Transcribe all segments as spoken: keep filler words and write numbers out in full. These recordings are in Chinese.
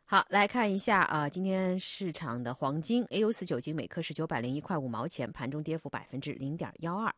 好，来看一下啊、呃，今天市场的黄金 A 五 四九金每克是九百零一块五毛钱，盘中跌幅百分之零点幺二。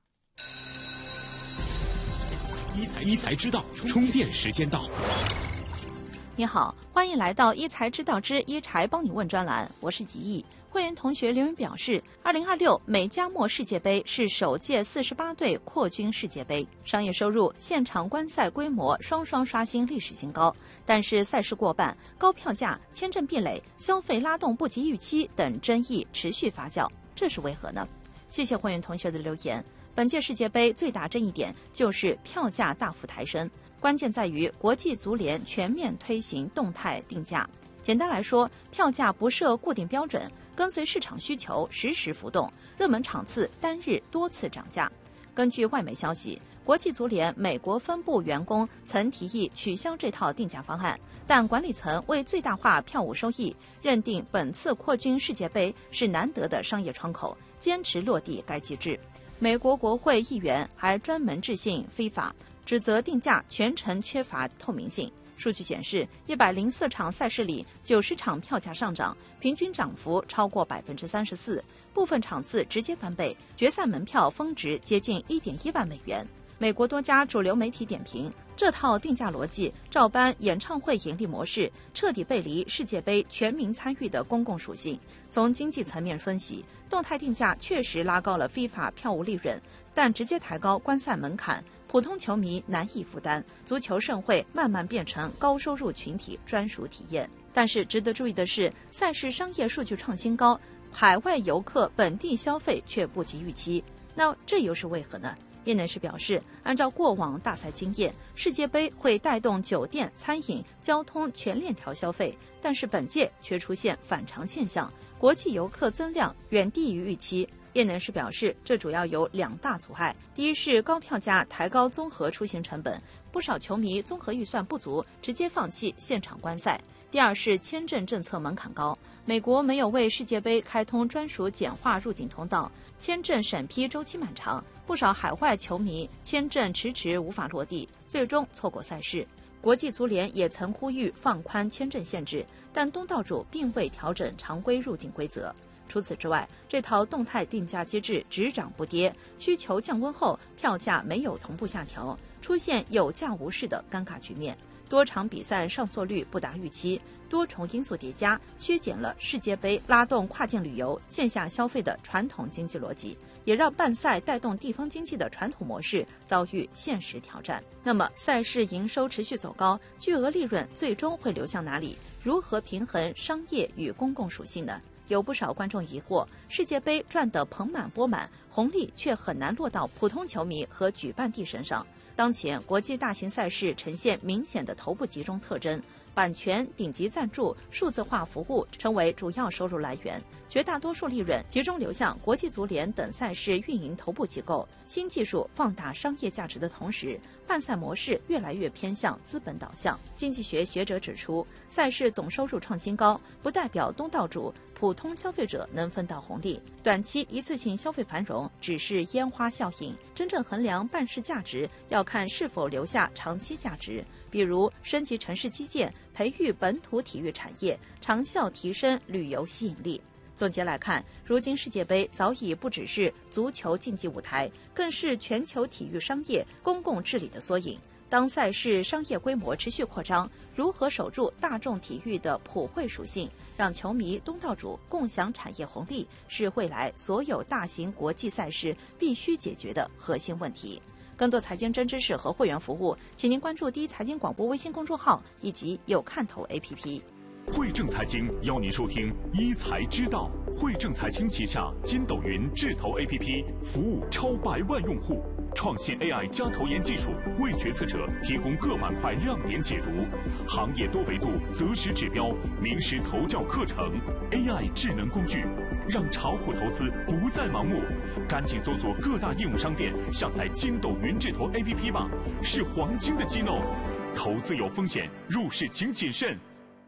一财一财知道，充电时间到。 你好，欢迎来到一财知道之一财帮你问专栏，我是吉毅。会员同学留言表示，二零二六美加墨世界杯是首届四十八队扩军世界杯，商业收入、现场观赛规模双双刷新历史新高。但是赛事过半、高票价、签证壁垒、消费拉动不及预期等争议持续发酵，这是为何呢？谢谢会员同学的留言。本届世界杯最大争议点就是票价大幅抬升，关键在于国际足联全面推行动态定价。简单来说，票价不设固定标准，跟随市场需求实时浮动，热门场次单日多次涨价。根据外媒消息，国际足联美国分部员工曾提议取消这套定价方案，但管理层为最大化票务收益，认定本次扩军世界杯是难得的商业窗口，坚持落地该机制。美国国会议员还专门致信 FIFA， 指责定价全程缺乏透明性。数据显示，一百零四场赛事里，九十场票价上涨，平均涨幅超过百分之三十四，部分场次直接翻倍，决赛门票峰值接近一点一万美元。美国多家主流媒体点评，这套定价逻辑照搬演唱会盈利模式，彻底背离世界杯全民参与的公共属性。从经济层面分析，动态定价确实拉高了 FIFA 票务利润，但直接抬高观赛门槛，普通球迷难以负担，足球盛会慢慢变成高收入群体专属体验。但是值得注意的是，赛事商业数据创新高，海外游客本地消费却不及预期，那这又是为何呢？业内人士表示，按照过往大赛经验，世界杯会带动酒店、餐饮、交通全链条消费，但是本届却出现反常现象，国际游客增量远低于预期。业内人士表示，这主要有两大阻碍：第一是高票价抬高综合出行成本，不少球迷综合预算不足，直接放弃现场观赛；第二是签证政策门槛高，美国没有为世界杯开通专属简化入境通道，签证审批周期漫长，不少海外球迷签证迟迟无法落地，最终错过赛事。国际足联也曾呼吁放宽签证限制，但东道主并未调整常规入境规则。除此之外，这套动态定价机制只涨不跌，需求降温后，票价没有同步下调，出现有价无市的尴尬局面。多场比赛上座率不达预期，多重因素叠加，削减了世界杯拉动跨境旅游、线下消费的传统经济逻辑，也让办赛带动地方经济的传统模式遭遇现实挑战。那么，赛事营收持续走高，巨额利润最终会流向哪里？如何平衡商业与公共属性呢？有不少观众疑惑，世界杯赚得盆满钵满，红利却很难落到普通球迷和举办地身上。当前国际大型赛事呈现明显的头部集中特征，版权、顶级赞助、数字化服务成为主要收入来源，绝大多数利润集中流向国际足联等赛事运营头部机构。新技术放大商业价值的同时，办赛模式越来越偏向资本导向。经济学学者指出，赛事总收入创新高，不代表东道主、普通消费者能分到红利。短期一次性消费繁荣只是烟花效应，真正衡量办事价值，要看是否留下长期价值，比如升级城市基建、培育本土体育产业，长效提升旅游吸引力。总结来看，如今世界杯早已不只是足球竞技舞台，更是全球体育商业公共治理的缩影。当赛事商业规模持续扩张，如何守住大众体育的普惠属性，让球迷、东道主共享产业红利，是未来所有大型国际赛事必须解决的核心问题。更多财经真知识和会员服务，请您关注第一财经广播微信公众号以及有看头 A P P。 汇正财经邀您收听一财知道。汇正财经旗下筋斗云智投 A P P 服务超百万用户，创新 A I 加投研技术，为决策者提供各板块亮点解读，行业多维度择时指标，名师投教课程 ，A I 智能工具，让炒股投资不再盲目。赶紧搜索各大应用商店，下载筋斗云智投 A P P 吧，是黄金的机弄。投资有风险，入市请谨慎。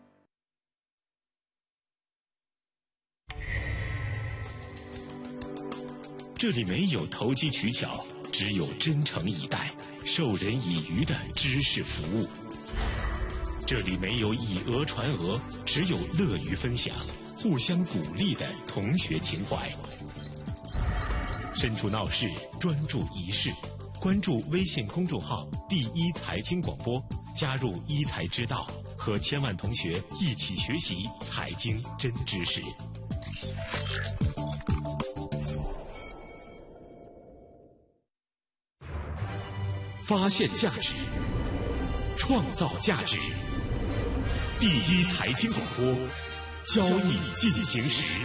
这里没有投机取巧，只有真诚以待、授人以渔的知识服务。 这里没有以讹传讹，只有乐于分享、互相鼓励的同学情怀。身处闹市，专注一事，关注微信公众号“第一财经广播”，加入一财之道，和千万同学一起学习财经真知识。发现价值，创造价值。第一财经广播，交易进行时。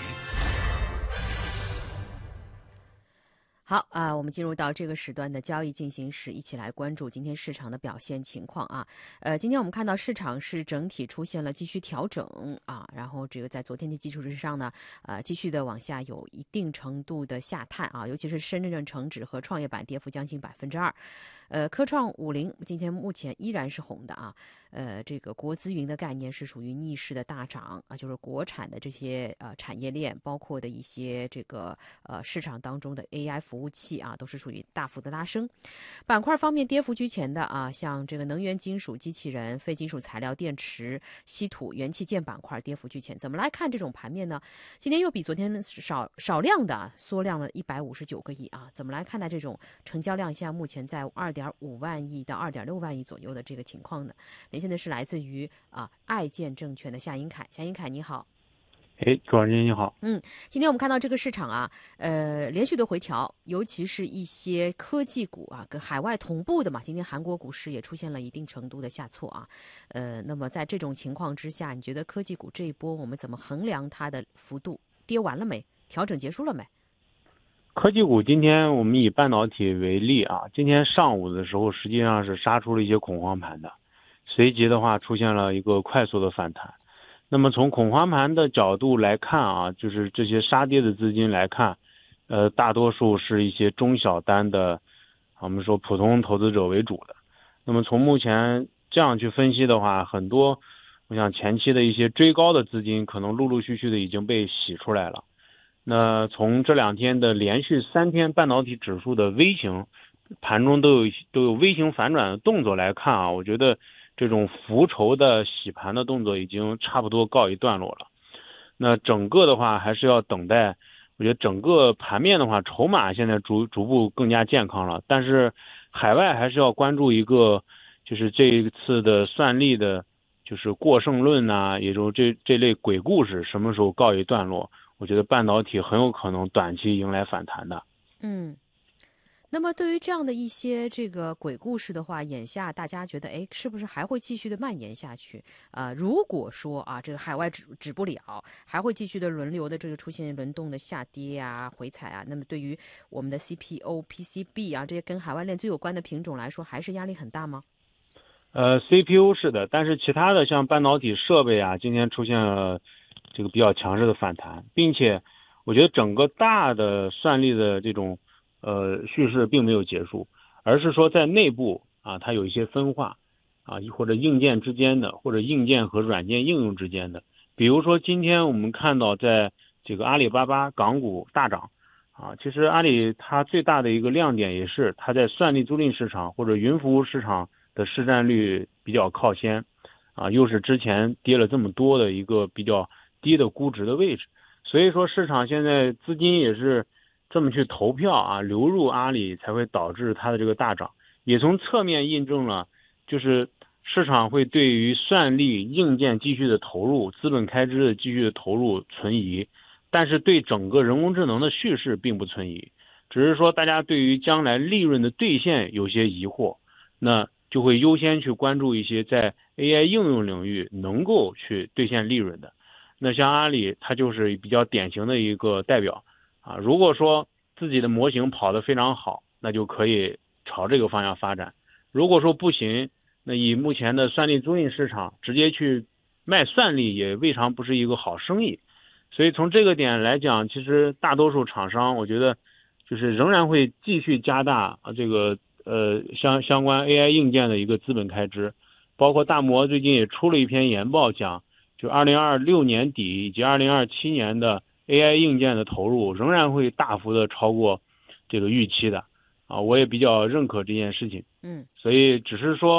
好啊、呃，我们进入到这个时段的交易进行时，一起来关注今天市场的表现情况啊。呃，今天我们看到市场是整体出现了继续调整啊，然后这个在昨天的基础之上呢，呃，继续的往下有一定程度的下探啊，尤其是深圳成指和创业板跌幅将近百分之二。呃，科创五零今天目前依然是红的啊，呃，这个国资云的概念是属于逆势的大涨啊，就是国产的这些呃产业链，包括的一些这个呃市场当中的 A I 服务器啊，都是属于大幅的拉升。板块方面跌幅居前的啊，像这个能源、金属、机器人、非金属材料、电池、稀土、元器件板块跌幅居前。怎么来看这种盘面呢？今天又比昨天少少量的缩量了一百五十九个亿啊，怎么来看待这种成交量现在目前在二点五万亿到二点六万亿左右的这个情况呢？连线的是来自于啊爱建证券的夏英凯，夏英凯你好。 哎，主持人你好。 嗯，今天我们看到这个市场啊，呃，连续的回调，尤其是一些科技股啊，跟海外同步的嘛。今天韩国股市也出现了一定程度的下挫啊，呃，那么在这种情况之下，你觉得科技股这一波我们怎么衡量它的幅度？跌完了没？调整结束了没？ 科技股今天我们以半导体为例啊，今天上午的时候实际上是杀出了一些恐慌盘的，随即的话出现了一个快速的反弹。那么从恐慌盘的角度来看啊，就是这些杀跌的资金来看，呃，大多数是一些中小单的，我们说普通投资者为主的。那么从目前这样去分析的话，很多我想前期的一些追高的资金可能陆陆续续的已经被洗出来了。那从这两天的连续三天半导体指数的 V 型盘中都有都有 V 型反转的动作来看啊，我觉得这种浮筹的洗盘的动作已经差不多告一段落了。那整个的话还是要等待，我觉得整个盘面的话，筹码现在逐逐步更加健康了，但是海外还是要关注一个，就是这一次的算力的，就是过剩论呐、啊，也就这这类鬼故事什么时候告一段落？我觉得半导体很有可能短期迎来反弹的。 嗯。那么对于这样的一些这个鬼故事的话，眼下大家觉得，哎，是不是还会继续的蔓延下去？呃，如果说啊，这个海外止止不了，还会继续的轮流的这个出现轮动的下跌啊、回踩啊，那么对于我们的 C P O、P C B 啊这些跟海外链最有关的品种来说，还是压力很大吗？ 呃 ，C P U 是的，但是其他的像半导体设备啊，今天出现了这个比较强势的反弹，并且我觉得整个大的算力的这种呃，叙事并没有结束，而是说在内部啊，它有一些分化啊，或者硬件之间的，或者硬件和软件应用之间的。比如说今天我们看到在这个阿里巴巴港股大涨啊，其实阿里它最大的一个亮点也是它在算力租赁市场或者云服务市场的市占率比较靠先啊，又是之前跌了这么多的一个比较低的估值的位置，所以说市场现在资金也是这么去投票啊，流入阿里才会导致它的这个大涨，也从侧面印证了，就是市场会对于算力硬件继续的投入、资本开支的继续的投入存疑，但是对整个人工智能的叙事并不存疑，只是说大家对于将来利润的兑现有些疑惑，那就会优先去关注一些在 A I 应用领域能够去兑现利润的。那像阿里，它就是比较典型的一个代表。啊，如果说自己的模型跑得非常好，那就可以朝这个方向发展。如果说不行，那以目前的算力租赁市场，直接去卖算力也未尝不是一个好生意。所以从这个点来讲，其实大多数厂商，我觉得就是仍然会继续加大啊这个呃相相关 A I 硬件的一个资本开支。包括大摩最近也出了一篇研报讲，就二零二六年底以及二零二七年的A I 硬件的投入仍然会大幅的超过这个预期的啊，我也比较认可这件事情。 嗯， 所以只是说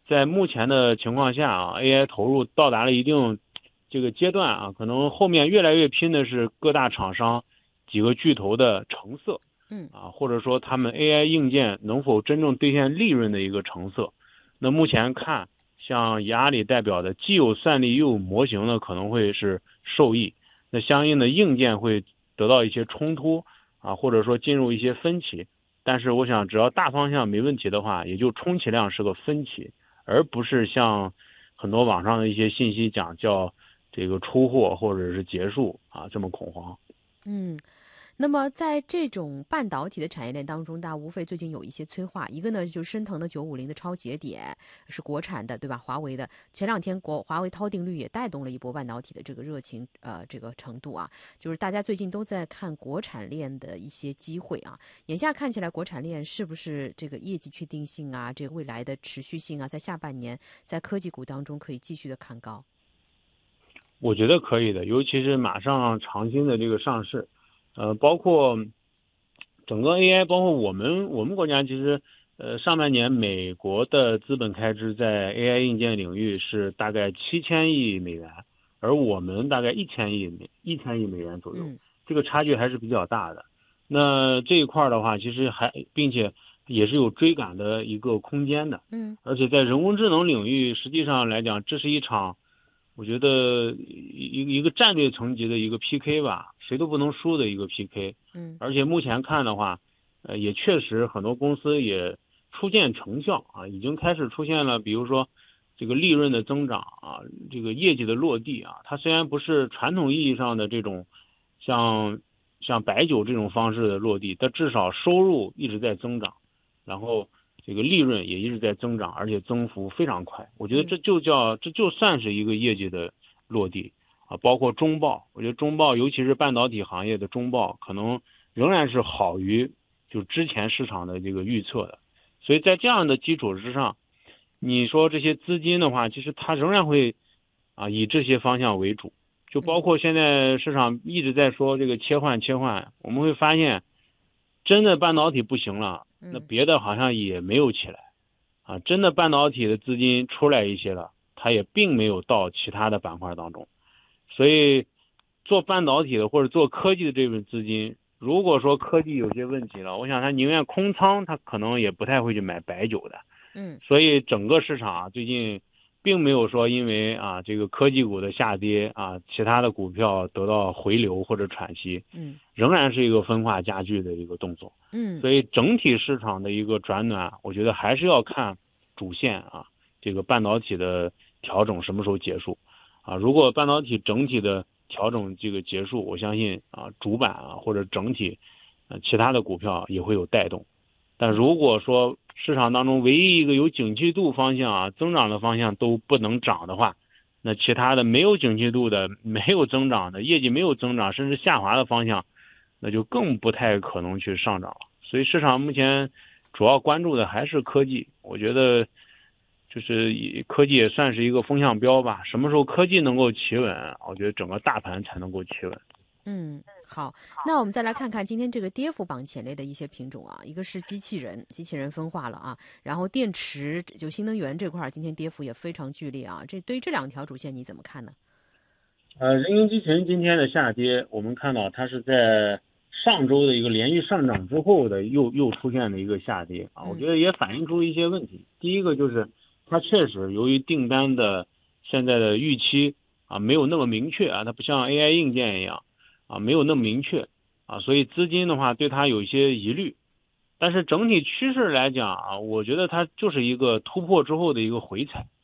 在目前的情况下啊 ，A I 投入到达了一定这个阶段啊，可能后面越来越拼的是各大厂商几个巨头的成色， 嗯啊，或者说他们 A I 硬件能否真正兑现利润的一个成色。那目前看，像以阿里代表的，既有算力又有模型的，可能会是受益。那相应的硬件会得到一些冲突啊，或者说进入一些分歧。但是我想，只要大方向没问题的话，也就充其量是个分歧，而不是像很多网上的一些信息讲叫这个出货或者是结束啊这么恐慌。 嗯。那么在这种半导体的产业链当中，大家无非最近有一些催化，一个呢就是升腾的九五零的超节点是国产的，对吧？华为的前两天国华为韬定律也带动了一波半导体的这个热情，呃，这个程度啊，就是大家最近都在看国产链的一些机会啊。眼下看起来，国产链是不是这个业绩确定性啊，这个未来的持续性啊，在下半年在科技股当中可以继续的看高？ 我觉得可以的，尤其是马上长兴的这个上市。呃，包括整个 A I， 包括我们我们国家，其实呃上半年美国的资本开支在 A I 硬件领域是大概七千亿美元，而我们大概一千亿美一千亿美元左右， 嗯， 这个差距还是比较大的。那这一块的话，其实还并且也是有追赶的一个空间的， 嗯， 而且在人工智能领域，实际上来讲，这是一场我觉得一一个战略层级的一个 P K 吧，谁都不能输的一个 P K。 嗯， 而且目前看的话，呃，也确实很多公司也初见成效啊，已经开始出现了，比如说这个利润的增长啊，这个业绩的落地啊。它虽然不是传统意义上的这种像像白酒这种方式的落地，但至少收入一直在增长，然后这个利润也一直在增长，而且增幅非常快。我觉得这就叫这就算是一个业绩的落地啊。包括中报，我觉得中报尤其是半导体行业的中报，可能仍然是好于就之前市场的这个预测的。所以在这样的基础之上，你说这些资金的话，其实它仍然会啊以这些方向为主。就包括现在市场一直在说这个切换切换，我们会发现真的半导体不行了，那别的好像也没有起来啊。真的半导体的资金出来一些了，它也并没有到其他的板块当中。所以做半导体的或者做科技的这份资金，如果说科技有些问题了，我想他宁愿空仓，他可能也不太会去买白酒的。 嗯， 所以整个市场啊，最近并没有说因为啊这个科技股的下跌啊，其他的股票得到回流或者喘息， 嗯， 仍然是一个分化加剧的一个动作。 嗯， 所以整体市场的一个转暖，我觉得还是要看主线啊，这个半导体的调整什么时候结束啊？如果半导体整体的调整这个结束，我相信啊主板啊或者整体呃其他的股票也会有带动。但如果说市场当中唯一一个有景气度方向啊增长的方向都不能涨的话，那其他的没有景气度的、没有增长的、业绩没有增长甚至下滑的方向，那就更不太可能去上涨了。所以市场目前主要关注的还是科技，我觉得就是科技也算是一个风向标吧。什么时候科技能够企稳，我觉得整个大盘才能够企稳。 嗯，好，那我们再来看看今天这个跌幅榜前列的一些品种啊，一个是机器人，机器人分化了啊，然后电池就新能源这块今天跌幅也非常剧烈啊，这对于这两条主线你怎么看呢？ 呃，人形机器人今天的下跌，我们看到它是在上周的一个连续上涨之后的又又出现了一个下跌啊，我觉得也反映出一些问题。第一个就是它确实由于订单的现在的预期啊没有那么明确啊，它不像 A I 硬件一样啊没有那么明确啊，所以资金的话对它有一些疑虑。但是整体趋势来讲啊，我觉得它就是一个突破之后的一个回踩